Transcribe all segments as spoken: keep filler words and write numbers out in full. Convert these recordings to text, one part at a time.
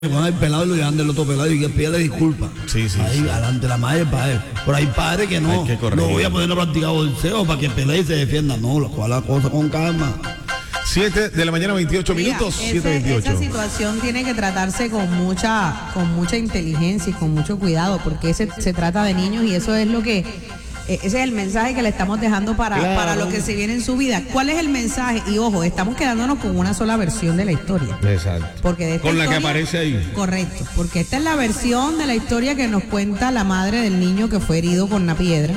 Con el pelado y lo llevan del otro pelado y que pide disculpas. Sí, sí. Ahí, sí. adelante la madre, padre. Pero hay padres que no. Que no voy a poner a practicar boxeo para que pelee y se defienda. No, lo cual la cosa con calma. siete de la mañana, veintiocho Mira, minutos. ese, siete veintiocho. Esa situación tiene que tratarse con mucha, con mucha inteligencia y con mucho cuidado, porque ese, se trata de niños y eso es lo que. Ese es el mensaje que le estamos dejando para, Claro. para lo que se viene en su vida. ¿Cuál es el mensaje? Y ojo, estamos quedándonos con una sola versión de la historia. Exacto. Porque de esta Con la que historia- aparece ahí. Correcto, porque esta es la versión de la historia que nos cuenta la madre del niño que fue herido con una piedra.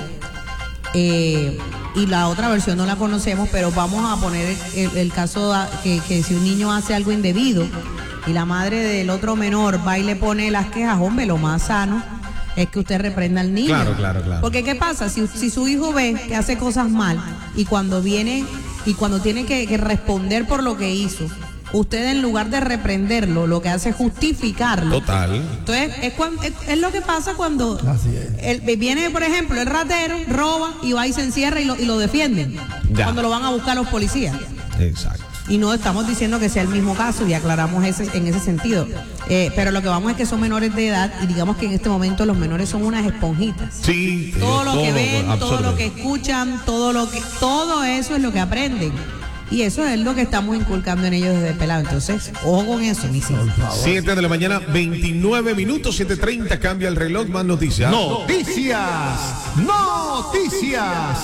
Eh, y la otra versión no la conocemos, pero vamos a poner el, el caso a- que, que si un niño hace algo indebido y la madre del otro menor va y le pone las quejas, hombre, lo más sano es que usted reprenda al niño. Claro, claro, claro. Porque ¿qué pasa? Si, si su hijo ve que hace cosas mal y cuando viene y cuando tiene que, que responder por lo que hizo, usted en lugar de reprenderlo, lo que hace es justificarlo. Total. Entonces, es, cuan- es, es lo que pasa cuando Así es. el- viene, por ejemplo, el ratero, roba y va y se encierra y lo, y lo defienden. Ya. Cuando lo van a buscar los policías. Exacto. Y no estamos diciendo que sea el mismo caso y aclaramos ese, en ese sentido. Eh, pero lo que vamos es que son menores de edad y digamos que en este momento los menores son unas esponjitas. Sí. Todo lo que ven, todo absorben. lo que escuchan, todo lo que, todo eso es lo que aprenden. Y eso es lo que estamos inculcando en ellos desde pelado. Entonces, ojo con eso, mis hijos. siete de la mañana, veintinueve minutos, siete treinta, cambia el reloj, más noticias. Noticias, noticias.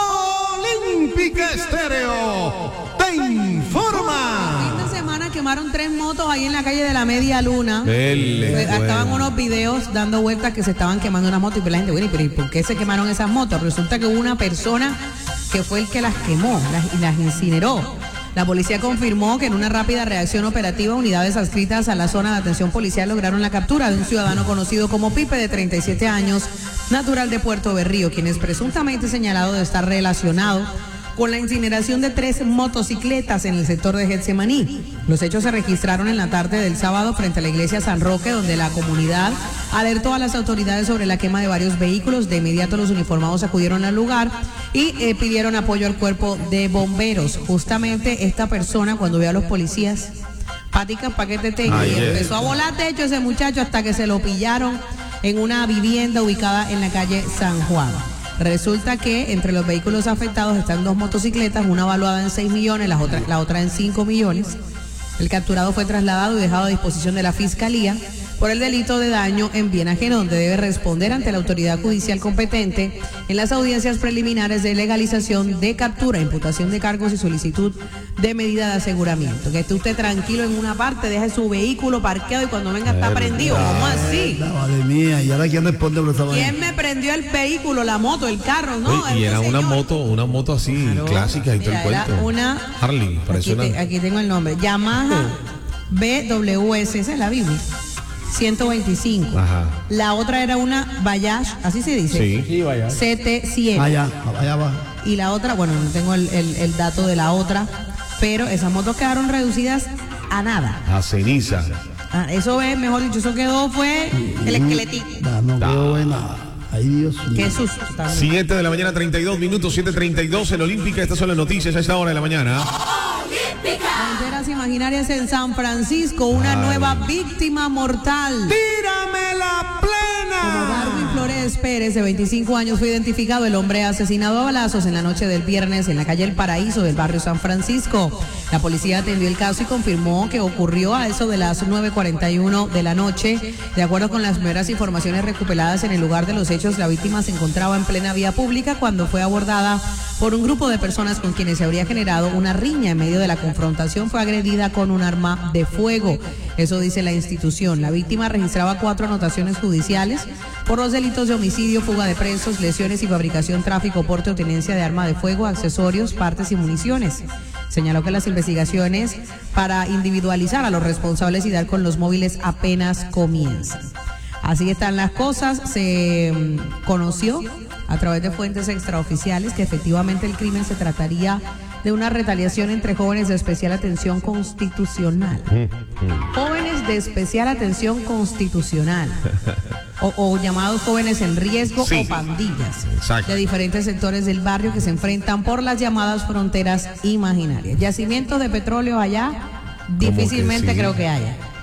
Olímpica Estéreo te informa. Fin de semana quemaron tres motos ahí en la calle de la Media Luna. Dele, Pues, bueno. estaban unos videos dando vueltas que se estaban quemando unas motos y pues la gente, bueno, ¿y pero ¿y por qué se quemaron esas motos? Resulta que hubo una persona que fue el que las quemó las, y las incineró. La policía confirmó que en una rápida reacción operativa, unidades adscritas a la zona de atención policial lograron la captura de un ciudadano conocido como Pipe, de treinta y siete años, natural de Puerto Berrío, quien es presuntamente señalado de estar relacionado con la incineración de tres motocicletas en el sector de Getsemaní. Los hechos se registraron en la tarde del sábado frente a la iglesia San Roque, donde la comunidad alertó a las autoridades sobre la quema de varios vehículos. De inmediato los uniformados acudieron al lugar y eh, pidieron apoyo al cuerpo de bomberos. Justamente esta persona, cuando vio a los policías, patica paquete técnico, Ay, y eh. empezó a volar techo ese muchacho hasta que se lo pillaron en una vivienda ubicada en la calle San Juan. Resulta que entre los vehículos afectados están dos motocicletas, una valuada en seis millones, la otra, la otra en cinco millones. El capturado fue trasladado y dejado a disposición de la Fiscalía por el delito de daño en bien ajeno, donde debe responder ante la autoridad judicial competente en las audiencias preliminares de legalización de captura, imputación de cargos y solicitud de medida de aseguramiento. Que esté usted tranquilo en una parte, deje su vehículo parqueado y cuando venga está prendido. ¿Cómo así? La madre mía, ¿y ahora quién responde por esa vaina? ¿Quién me prendió el vehículo, la moto, el carro? No, Oye, y este era una señor. moto, una moto así, Claro. clásica y todo el Mira, era cuento. una Harley, parece aquí, una. te- aquí tengo el nombre. Yamaha B W S, esa es la Biblia. ciento veinticinco. Ajá. La otra era una Bayash, así se dice. Sí. Sí, vaya. C T cien. Allá, allá va. Y la otra, bueno, no tengo el, el- el dato de la otra, pero esas motos quedaron reducidas a nada. A ceniza. Ah, eso es, mejor dicho, eso quedó, fue el esqueletito. No, no quedó en nada. Ay, Dios mío. Qué susto también. siete de la mañana, treinta y dos minutos, siete treinta y dos en Olímpica. Estas son las noticias a esta hora de la mañana. Fronteras imaginarias en San Francisco, una Ay. nueva víctima mortal. Tírame la Como plena. Darwin Flores Pérez, de veinticinco años, fue identificado el hombre asesinado a balazos en la noche del viernes en la calle El Paraíso del barrio San Francisco. La policía atendió el caso y confirmó que ocurrió a eso de las nueve cuarenta y uno de la noche. De acuerdo con las primeras informaciones recuperadas en el lugar de los hechos, la víctima se encontraba en plena vía pública cuando fue abordada por un grupo de personas con quienes se habría generado una riña. En medio de la confrontación fue agredida con un arma de fuego. Eso dice la institución. La víctima registraba cuatro anotaciones judiciales por los delitos de homicidio, fuga de presos, lesiones y fabricación, tráfico, porte o tenencia de arma de fuego, accesorios, partes y municiones. Señaló que las investigaciones para individualizar a los responsables y dar con los móviles apenas comienzan. Así están las cosas. Se mm, conoció a través de fuentes extraoficiales que efectivamente el crimen se trataría de una retaliación entre jóvenes de especial atención constitucional. Jóvenes de especial atención constitucional. O, o llamados jóvenes en riesgo Sí. o pandillas. Exacto. De diferentes sectores del barrio que se enfrentan por las llamadas fronteras imaginarias. Yacimientos de petróleo allá, que difícilmente sí? creo que haya.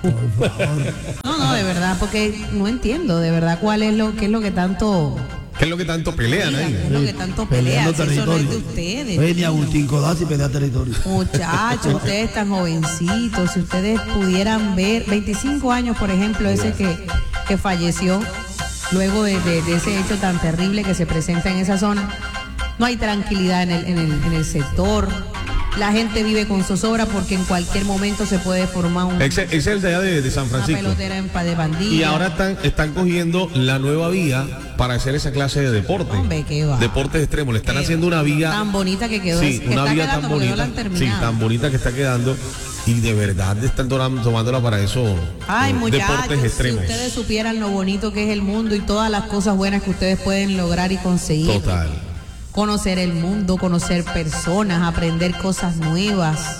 Por favor. No, no, de verdad, porque no entiendo, de verdad, cuál es lo, qué es lo que tanto... ¿Qué es lo que tanto pelean ¿Qué ahí? es lo que tanto pelea? Peleando Si eso no es de territorio. ustedes. Oye, ni Agustín Codazzi pelea territorio. Muchachos, ustedes están jovencitos, si ustedes pudieran ver, veinticinco años, por ejemplo, ese que, que falleció luego de, de, de ese hecho tan terrible que se presenta en esa zona. No hay tranquilidad en el, en el, en el sector. La gente vive con zozobra porque en cualquier momento se puede formar un, Ese, ese es el de allá de, de San una Francisco. pelotera en pa- de bandilla. Y ahora están, están cogiendo la nueva vía para hacer esa clase de deporte. Hombre, qué va. Deportes extremos. Le están Qué haciendo una vía. tan bonita que quedó. Sí, que una está vía quedando tan porque no la bonita. han Sí, terminado. tan bonita que está quedando. Y de verdad están toram- tomándola para eso. Ay, eh, muchachos, deportes si extremos. ustedes supieran lo bonito que es el mundo y todas las cosas buenas que ustedes pueden lograr y conseguir. Total. Conocer el mundo, conocer personas, aprender cosas nuevas.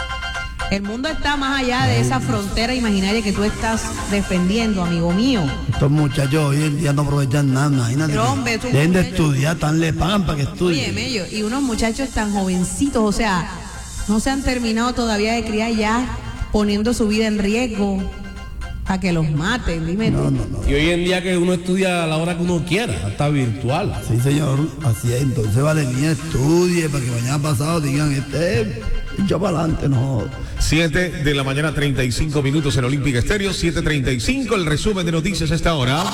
El mundo está más allá de esa frontera imaginaria que tú estás defendiendo, amigo mío. Estos muchachos hoy en día no aprovechan nada, imagínate. Pero, que hombre, tú- Deben de estudiar, tan le pagan para que estudien. Oye, Mello, y unos muchachos tan jovencitos, o sea, no se han terminado todavía de criar ya, poniendo su vida en riesgo para que los maten, dime tú. No, no, no. Y hoy en día que uno estudia a la hora que uno quiera, hasta virtual. Sí, señor, así es. Entonces, vale, niña, estudie para que mañana pasado digan, este, yo para adelante, no. siete de la mañana, treinta y cinco minutos en Olímpica Estéreo. siete treinta y cinco, el resumen de noticias a esta hora.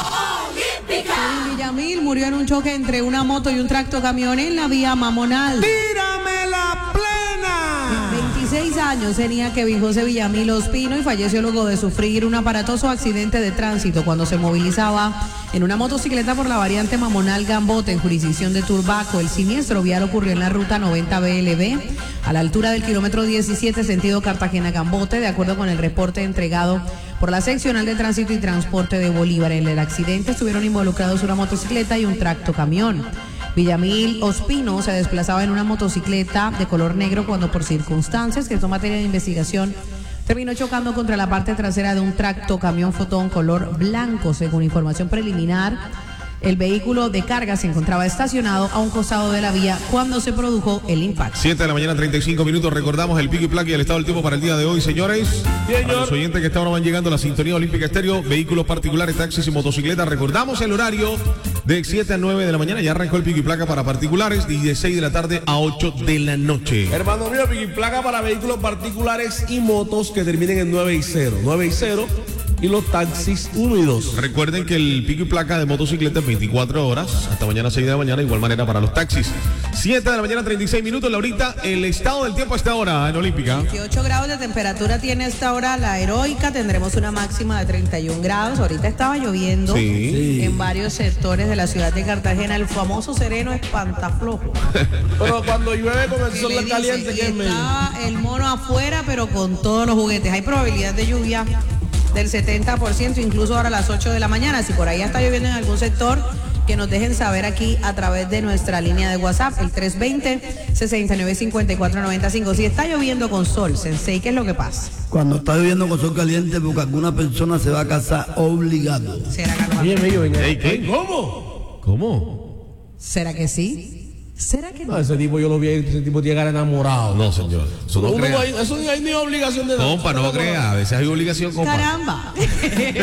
Kevin Villamil murió en un choque entre una moto y un tractocamión en la vía Mamonal. ¡Tírame la plena! veintiséis años tenía Kevin José Villamil Ospino y falleció luego de sufrir un aparatoso accidente de tránsito cuando se movilizaba en una motocicleta por la variante Mamonal Gambote en jurisdicción de Turbaco. El siniestro vial ocurrió en la ruta noventa B L B a la altura del kilómetro diecisiete sentido Cartagena-Gambote, de acuerdo con el reporte entregado por la seccional de tránsito y transporte de Bolívar. En el accidente estuvieron involucrados una motocicleta y un tractocamión. Villamil Ospino se desplazaba en una motocicleta de color negro cuando por circunstancias que son materia de investigación terminó chocando contra la parte trasera de un tractocamión Fotón color blanco. Según información preliminar, el vehículo de carga se encontraba estacionado a un costado de la vía cuando se produjo el impacto. siete de la mañana, treinta y cinco minutos. Recordamos el pico y placa y el estado del tiempo para el día de hoy, señores. Señor. Para los oyentes que esta hora van llegando a la sintonía Olímpica Estéreo, vehículos particulares, taxis y motocicletas. Recordamos el horario de siete a nueve de la mañana. Ya arrancó el pico y placa para particulares y de seis de la tarde a ocho de la noche. Hermano mío, pico y placa para vehículos particulares y motos que terminen en nueve y cero. nueve y cero y los taxis uno y dos. Recuerden que el pico y placa de motocicleta es veinticuatro horas, hasta mañana seis de la mañana, igual manera para los taxis. siete de la mañana, treinta y seis minutos. Laurita, el estado del tiempo a esta hora en Olímpica. veintiocho grados de temperatura tiene esta hora la Heroica, tendremos una máxima de treinta y un grados. Ahorita estaba lloviendo Sí. en varios sectores de la ciudad de Cartagena, el famoso sereno espantaflojo. Pero cuando llueve con el sol Le dice, caliente, y ¿qué es medio? está el mono afuera, pero con todos los juguetes. Hay probabilidad de lluvia del setenta por ciento, incluso ahora a las ocho de la mañana. Si por ahí está lloviendo en algún sector, que nos dejen saber aquí a través de nuestra línea de WhatsApp, el tres veinte, sesenta y nueve cincuenta y cuatro noventa y cinco. Si está lloviendo con sol, Sensei, ¿qué es lo que pasa? Cuando está lloviendo con sol caliente, porque alguna persona se va a casar obligado. ¿Será que, Oye, medio, venga. Ey, ¿qué? ¿Cómo? ¿Cómo? ¿Será que sí? ¿Será que no? No, ese tipo yo lo vi, ese tipo tiene que estar enamorado. No, señor. Eso no Uno crea. no hay- eso ni hay ni obligación de Compa, no crea. A veces hay obligación, compa. Caramba. ¿Cuál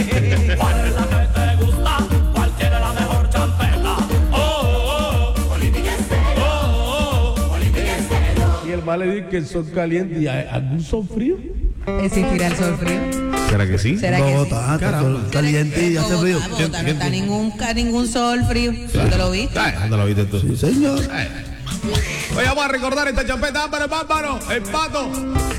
es la que te gusta? ¿Cuál tiene la mejor champeta? Oh, oh, oh. Olímpica Estéreo. Oh, oh, oh. Olímpica Estéreo. Y el mal le dice que el sol caliente y hay algún sol frío. ¿Existirá el sol frío? ¿Será que sí? ¿Será que sí? Bogotá, está sol caliente y hace frío. Bogotá, Bogotá, no está ningún, ningún sol frío. ¿Dónde lo viste? Ay, ¿dónde lo viste tú? Sí, señor. Oye, vamos a recordar esta champeta. ¡Ámbaro, bárbaro! ¡El pato!